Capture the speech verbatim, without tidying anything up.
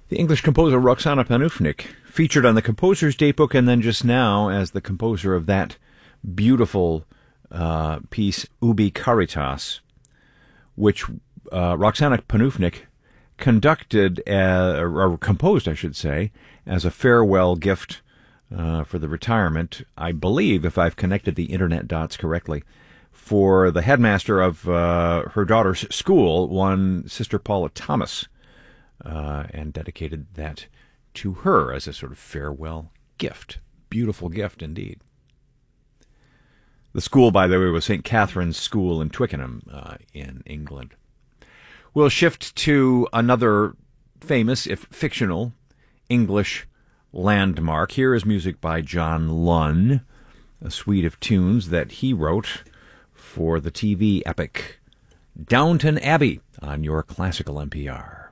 The English composer Roxana Panufnik, featured on the Composer's Datebook and then just now as the composer of that beautiful uh, piece, Ubi Caritas, which uh, Roxana Panufnik conducted, uh, or composed, I should say, as a farewell gift uh, for the retirement, I believe, if I've connected the internet dots correctly, for the headmaster of uh, her daughter's school, one Sister Paula Thomas, uh, and dedicated that to her as a sort of farewell gift. Beautiful gift indeed. The school, by the way, was Saint Catherine's School in Twickenham uh, in England. We'll shift to another famous, if fictional, English landmark. Here is music by John Lunn, a suite of tunes that he wrote for the T V epic Downton Abbey on your classical N P R.